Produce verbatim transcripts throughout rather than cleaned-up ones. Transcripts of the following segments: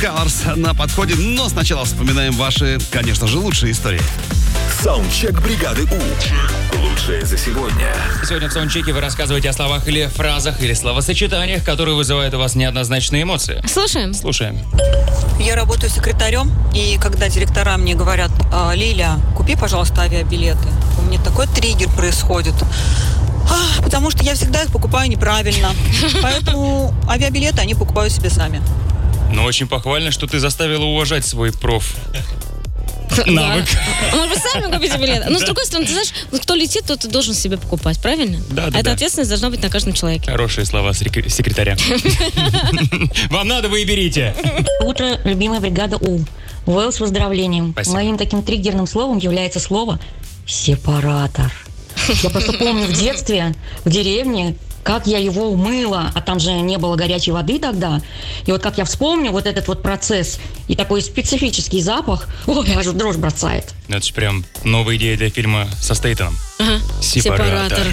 Colors на подходе, но сначала вспоминаем ваши, конечно же, лучшие истории. Саундчек бригады У. Лучшее за сегодня. Сегодня в саундчеке вы рассказываете о словах или фразах, или словосочетаниях, которые вызывают у вас неоднозначные эмоции. Слушаем. Слушаем. Я работаю секретарем, и когда директора мне говорят: Лиля, купи, пожалуйста, авиабилеты, у меня такой триггер происходит. А, потому что я всегда их покупаю неправильно. Поэтому авиабилеты они покупают себе сами. Но очень похвально, что ты заставила уважать свой проф. Навык. Да. Может быть, сами купите билет. Но, с другой стороны, ты знаешь, кто летит, тот и должен себе покупать, правильно? Да, да, Эта да. ответственность должна быть на каждом человеке. Хорошие слова секре- секретаря. Вам надо, вы и берите. Утро, любимая бригада У. Уэлл с выздоровлением. Спасибо. Моим таким триггерным словом является слово «сепаратор». Я просто помню в детстве, в деревне, как я его умыла, а там же не было горячей воды тогда. И вот как я вспомню вот этот вот процесс и такой специфический запах, ой, аж дрожь бросает. Это же прям новая идея для фильма со Стейтоном. Ага. Сепаратор.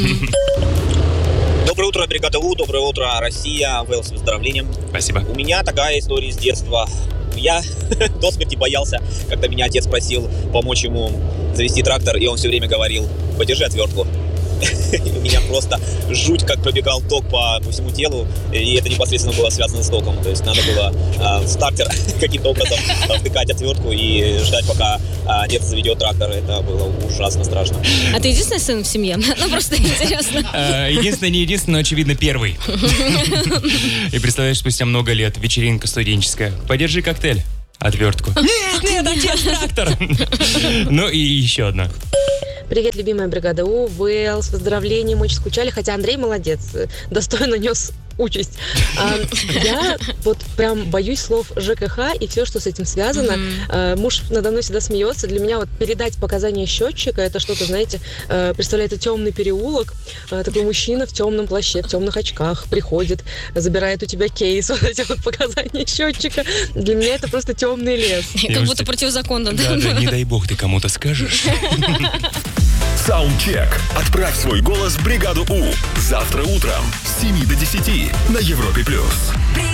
Доброе утро, бригада У, доброе утро, Россия, Уэлл с выздоровлением. Спасибо. У меня такая история с детства. Я до смерти боялся, когда меня отец просил помочь ему завести трактор, и он все время говорил: подержи отвертку. У меня просто жуть, как пробегал ток по, по всему телу, и это непосредственно было связано с током. То есть надо было э, в стартер каким-то образом втыкать отвертку и ждать, пока э, дед заведет трактор. Это было ужасно страшно. А ты единственный сын в семье? Ну, просто интересно. Единственный, не единственный, но, очевидно, первый. И представляешь, спустя много лет вечеринка студенческая. Подержи коктейль. Отвертку. Нет, нет, отец, трактор. Ну и еще одна. Привет, любимая бригада У, Уэлл, с выздоровлением, очень скучали, хотя Андрей молодец, достойно нес участь. А, я вот прям боюсь слов ЖКХ и все, что с этим связано. Mm-hmm. А, муж надо мной всегда смеется. Для меня вот передать показания счетчика, это что-то, знаете, а, представляет темный переулок. А, такой мужчина в темном плаще, в темных очках приходит, забирает у тебя кейс, вот эти вот показания счетчика. Для меня это просто темный лес. Как будто противозаконно. Да, да, не дай бог ты кому-то скажешь. Саундчек. Отправь свой голос в бригаду У. Завтра утром с семи до десяти на Европе плюс.